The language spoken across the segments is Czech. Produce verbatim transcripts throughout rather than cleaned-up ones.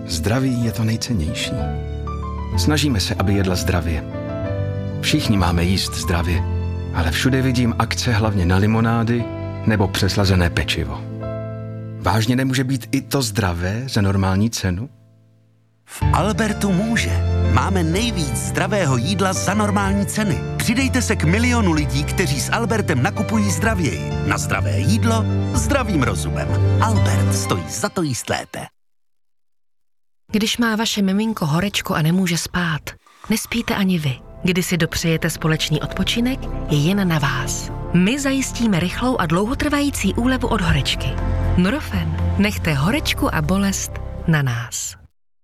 Zdraví je to nejcennější. Snažíme se, aby jedla zdravě. Všichni máme jíst zdravě, ale všude vidím akce hlavně na limonády nebo přeslazené pečivo. Vážně nemůže být i to zdravé za normální cenu? V Albertu může. Máme nejvíc zdravého jídla za normální ceny. Přidejte se k milionu lidí, kteří s Albertem nakupují zdravěji. Na zdravé jídlo zdravým rozumem. Albert stojí za to jíst lépe. Když má vaše miminko horečku a nemůže spát, nespíte ani vy. Když si dopřejete společný odpočinek, je jen na vás. My zajistíme rychlou a dlouhotrvající úlevu od horečky. Nurofen. Nechte horečku a bolest na nás.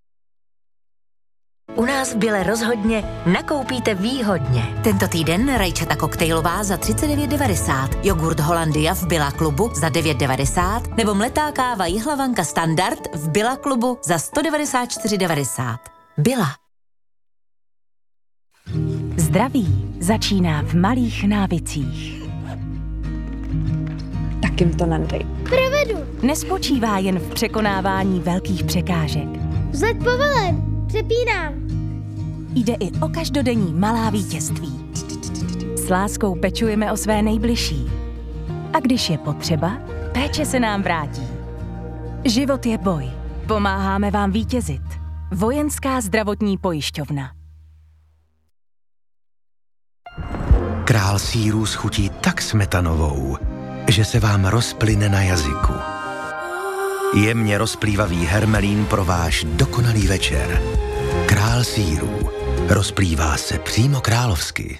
U nás v Bile rozhodně nakoupíte výhodně. Tento týden rajčata koktejlová za třicet devět devadesát, jogurt Hollandia v Billa klubu za devět devadesát nebo mletá káva Jihlavanka Standard v Billa klubu za sto devadesát čtyři devadesát. Billa. Zdraví začíná v malých návycích. Tak jim to nadej. Provedu. Nespočívá jen v překonávání velkých překážek. Vzlet povelen. Přepínám. Jde i o každodenní malá vítězství. S láskou pečujeme o své nejbližší. A když je potřeba, péče se nám vrátí. Život je boj. Pomáháme vám vítězit. Vojenská zdravotní pojišťovna. Král sýrů schutí tak smetanovou, že se vám rozplyne na jazyku. Jemně rozplývavý hermelín pro váš dokonalý večer. Král sýrů. Rozplývá se přímo královsky.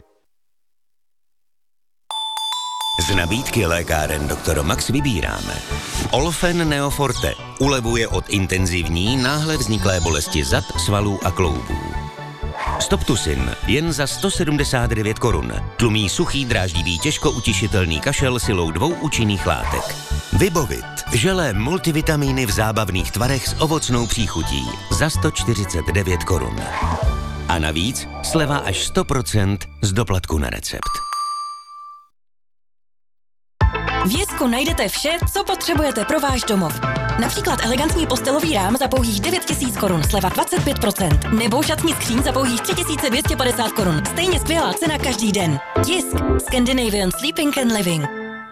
Z nabídky lékáren doktor Max vybíráme. Olfen Neoforte ulevuje od intenzivní, náhle vzniklé bolesti zad, svalů a kloubů. Stoptusin jen za sto sedmdesát devět korun. Tlumí suchý, dráždivý, těžko utišitelný kašel silou dvou účinných látek. Vybovit. Želé multivitamíny v zábavných tvarech s ovocnou příchutí za sto čtyřicet devět korun. A navíc sleva až sto procent z doplatku na recept. V Jesku najdete vše, co potřebujete pro váš domov. Například elegantní postelový rám za pouhých devět tisíc korun, sleva dvacet pět procent. Nebo šatní skříň za pouhých tři tisíce dvě stě padesát korun. Stejně skvělá cena každý den. Jisk. Scandinavian Sleeping and Living.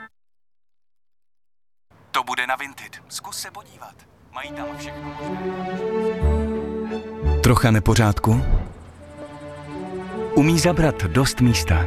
To bude na Vinted. Zkus se podívat. Mají tam všechno možné. Trocha nepořádku? Umí zabrat dost místa.